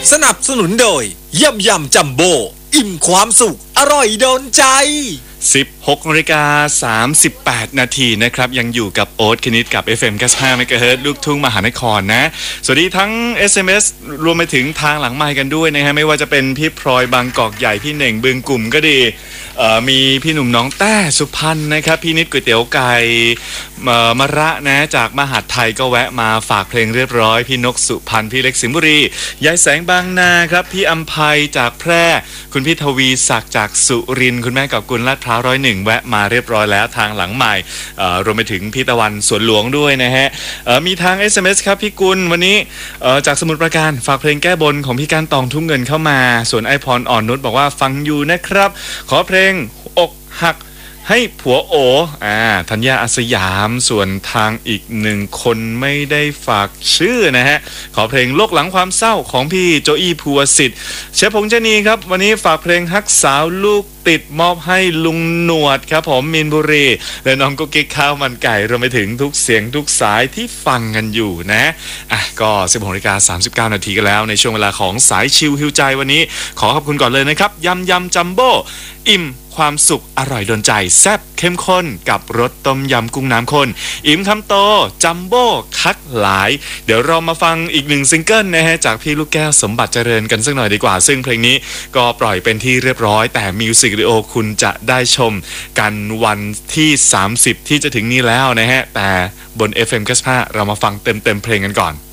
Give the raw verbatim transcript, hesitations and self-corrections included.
สนับสนุนโดยยำยำจัมโบ้อิ่มความสุขอร่อยโดนใจสิบหกนาฬิกาสามสิบแปดนาทีนะครับยังอยู่กับโอ๊ตคณิตกับ เอฟ เอ็ม เก้าสิบห้า เมกะเฮิรตซ์ลูกทุ่งมหานครนะสวัสดีทั้ง เอส เอ็ม เอส รวมไปถึงทางหลังไมค์กันด้วยนะฮะไม่ว่าจะเป็นพี่พลอยบางกอกใหญ่พี่เหน่งบึงกลุ่มก็ดีมีพี่หนุ่มน้องแต้สุพรรณนะครับพี่นิดก๋วยเตี๋ยวไก่มะระนะจากมหาดไทยก็แวะมาฝากเพลงเรียบร้อยพี่นกสุพรรณพี่เล็กสิงห์บุรียายแสงบางนาครับพี่อัมภัยจากแพร่คุณพี่ทวีศักดิ์จากสุรินทร์คุณแม่กับกุลลาดพร้าวร้อยหนึ่งแวะมาเรียบร้อยแล้วทางหลังใหม่รวมไปถึงพี่ตะวันสวนหลวงด้วยนะฮะมีทาง เอส เอ็ม เอส ครับพี่กุลวันนี้จากสมุทรปราการฝากเพลงแก้บนของพี่การตองทุ่งเงินเข้ามาส่วนไอพรอ่อนนุชบอกว่าฟังอยู่นะครับขอเพลงอกหักให้ผัวโออ่าธัญญาอาสยามส่วนทางอีกหนึ่งคนไม่ได้ฝากชื่อนะฮะขอเพลงโลกหลังความเศร้าของพี่โจอี้ภูวสิทธิ์เชฟพงษ์เจนีครับวันนี้ฝากเพลงฮักสาวลูกติดมอบให้ลุงหนวดครับผมมีนบุรีและน้องกุ๊กกิ๊กข้าวมันไก่รวมไปถึงทุกเสียงทุกสายที่ฟังกันอยู่นะอ่ะก็สิบหกนาฬิกาสามสิบเก้านาทีกันแล้วในช่วงเวลาของสายชิลฮิวใจวันนี้ขอขอบคุณก่อนเลยนะครับยำยำจัมโบ้อิ่มความสุขอร่อยโดนใจแซ่บเข้มข้นกับรสต้มยำกุ้งน้ำข้นอิ่มคำโตจัมโบ้คัดหลายเดี๋ยวเรามาฟังอีกหนึ่งซิงเกิลนะฮะจากพี่ลูกแก้วสมบัติเจริญกันสักหน่อยดีกว่าซึ่งเพลงนี้ก็ปล่อยเป็นที่เรียบร้อยแต่มิวสิกวิดีโอคุณจะได้ชมกันวันที่สามสิบที่จะถึงนี้แล้วนะฮะแต่บน เอฟ เอ็ม เก้าสิบห้าเรามาฟังเต็มๆเพลงกันก่อน